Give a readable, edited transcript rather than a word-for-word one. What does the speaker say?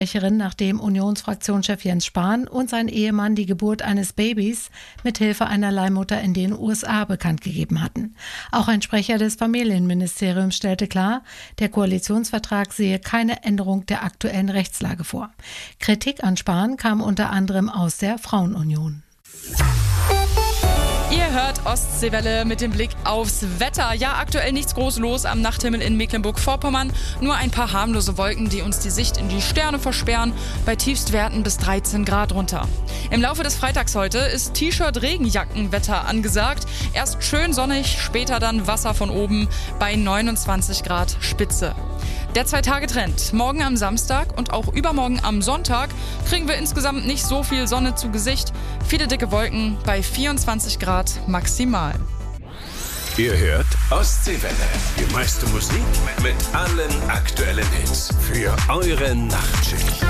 Nachdem Unionsfraktionschef Jens Spahn und sein Ehemann die Geburt eines Babys mit Hilfe einer Leihmutter in den USA bekannt gegeben hatten. Auch ein Sprecher des Familienministeriums stellte klar, der Koalitionsvertrag sehe keine Änderung der aktuellen Rechtslage vor. Kritik an Spahn kam unter anderem aus der Frauenunion. Ihr hört Ostseewelle mit dem Blick aufs Wetter. Ja, aktuell nichts groß los am Nachthimmel in Mecklenburg-Vorpommern. Nur ein paar harmlose Wolken, die uns die Sicht in die Sterne versperren. Bei Tiefstwerten bis 13 Grad runter. Im Laufe des Freitags heute ist T-Shirt-Regenjackenwetter angesagt. Erst schön sonnig, später dann Wasser von oben bei 29 Grad Spitze. Der 2-Tage-Trend. Morgen am Samstag und auch übermorgen am Sonntag kriegen wir insgesamt nicht so viel Sonne zu Gesicht. Viele dicke Wolken bei 24 Grad maximal. Ihr hört Ostseewelle. Die meiste Musik mit allen aktuellen Hits für eure Nachtschicht.